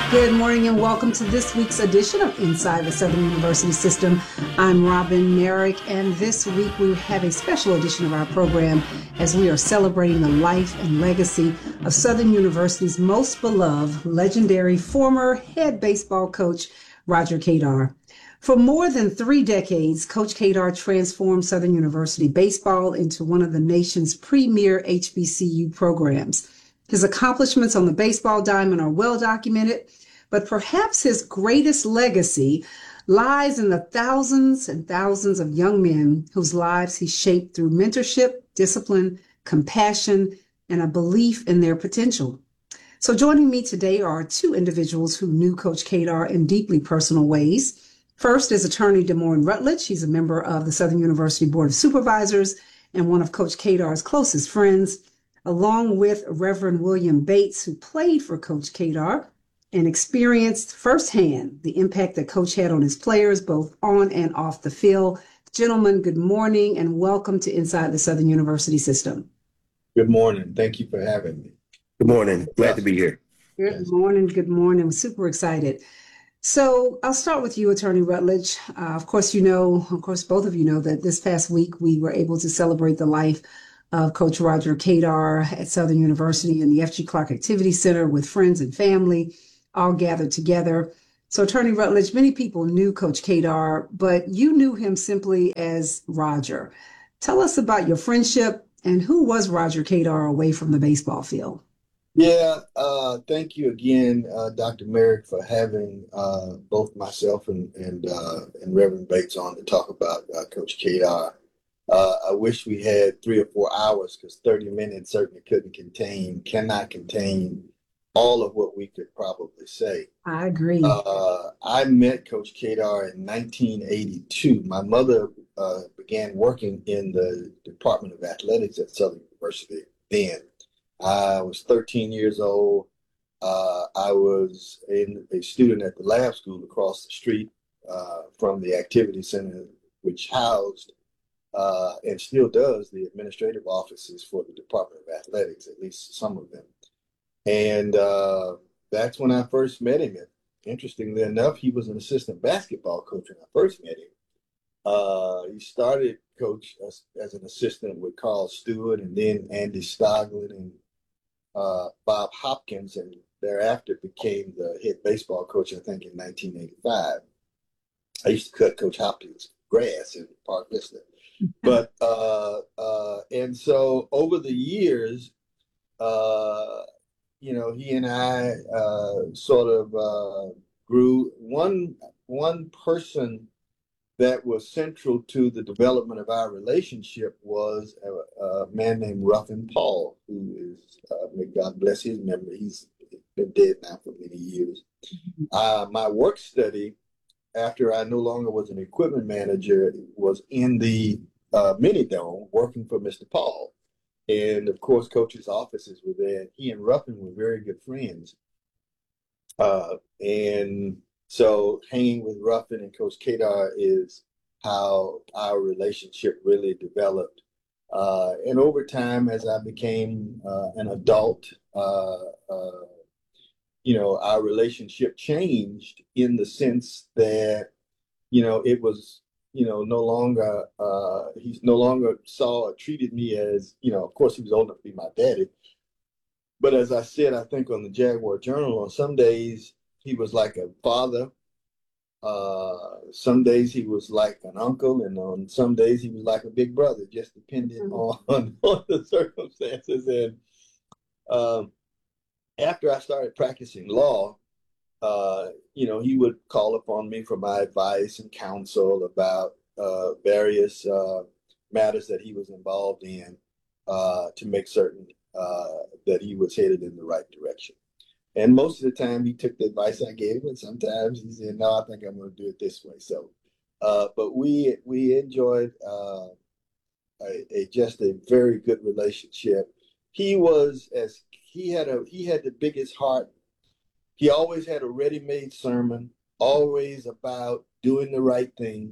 Good morning and welcome to this week's edition of Inside the Southern University System. I'm Robin Merrick, and this week we have a special edition of our program as we are celebrating the life and legacy of Southern University's most beloved, legendary former head baseball coach, Roger Kadar. For more than 3 decades, Coach Kadar transformed Southern University baseball into one of the nation's premier HBCU programs. His accomplishments on the baseball diamond are well documented, but perhaps his greatest legacy lies in the thousands and thousands of young men whose lives he shaped through mentorship, discipline, compassion, and a belief in their potential. So joining me today are 2 individuals who knew Coach Kadar in deeply personal ways. First is attorney DeMorn Rutledge. He's a member of the Southern University Board of Supervisors and one of Coach Kadar's closest friends, along with Reverend William Bates, who played for Coach Kadar and experienced firsthand the impact that Coach had on his players, both on and off the field. Gentlemen, good morning and welcome to Inside the Southern University System. Good morning. Thank you for having me. Good morning. Glad to be here. Good morning. Good morning. I'm super excited. So I'll start with you, Attorney Rutledge. Of course, both of you know that this past week we were able to celebrate the life of Coach Roger Kadar at Southern University in the F.G. Clark Activity Center with friends and family, all gathered together. So Attorney Rutledge, many people knew Coach Kadar, but you knew him simply as Roger. Tell us about your friendship and who was Roger Kadar away from the baseball field? Yeah, thank you again, Dr. Merrick, for having both myself and Reverend Bates on to talk about Coach Kadar. I wish we had 3 or 4 hours because 30 minutes certainly cannot contain all of what we could probably say. I agree. I met Coach Kadar in 1982. My mother began working in the Department of Athletics at Southern University then. I was 13 years old. I was a student at the lab school across the street from the activity center, which housed and still does the administrative offices for the Department of Athletics, at least some of them. And that's when I first met him. And interestingly enough, he was an assistant basketball coach when I first met him. He started coach as an assistant with Carl Stewart and then Andy Stoglin and Bob Hopkins, and thereafter became the head baseball coach, I think, in 1985. I used to cut Coach Hopkins' grass in Park Vista. But, and so over the years, he and I sort of grew. One person that was central to the development of our relationship was a man named Ruffin Paul, who is, may God bless his memory, he's been dead now for many years. My work study, after I no longer was an equipment manager, was in the mini dome working for Mr. Paul. And of course, Coach's offices were there. He and Ruffin were very good friends. And so hanging with Ruffin and Coach Kadar is how our relationship really developed. And over time, as I became an adult, our relationship changed in the sense that, it was, no longer, he no longer saw or treated me as, of course, he was old enough to be my daddy. But as I said, I think on the Jaguar Journal, on some days he was like a father. Some days he was like an uncle, and on some days he was like a big brother, just depending on the circumstances. And after I started practicing law, he would call upon me for my advice and counsel about various matters that he was involved in to make certain that he was headed in the right direction. And most of the time he took the advice I gave him, and sometimes he said, no, I think I'm going to do it this way. So, but we enjoyed just a very good relationship. He had the biggest heart. He always had a ready-made sermon, always about doing the right thing.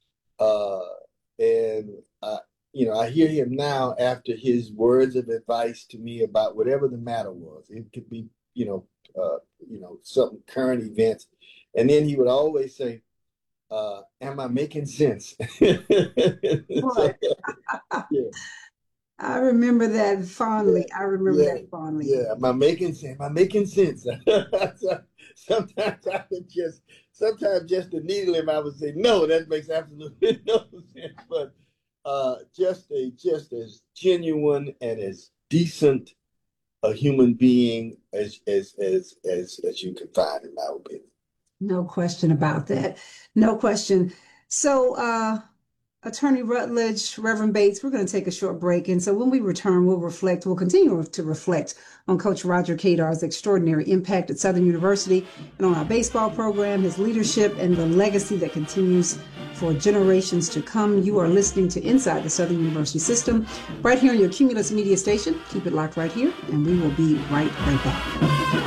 And I hear him now after his words of advice to me about whatever the matter was. It could be some current events. And then he would always say, am I making sense? Boy, Yeah. I remember that fondly. I remember Yeah, that fondly. yeah. Am I making sense? Am I making sense? Sometimes I would sometimes just to needle him, I would say, no, that makes absolutely no sense. But just as genuine and as decent a human being as you can find, in my opinion. No question about that. No question. So, Attorney Rutledge, Reverend Bates, we're going to take a short break. And so when we return, we'll continue to reflect on Coach Roger Kadar's extraordinary impact at Southern University and on our baseball program, his leadership, and the legacy that continues for generations to come. You are listening to Inside the Southern University System right here on your Cumulus Media station. Keep it locked right here, and we will be right back.